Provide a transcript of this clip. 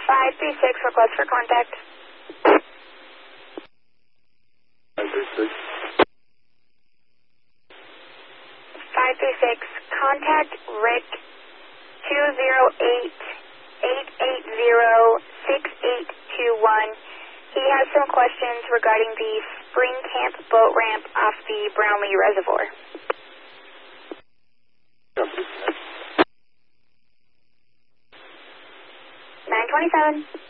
536, request for contact. 536. 536, contact Rick 208-880-6821. He has some questions regarding the spring camp boat ramp off the Brownlee Reservoir. 927.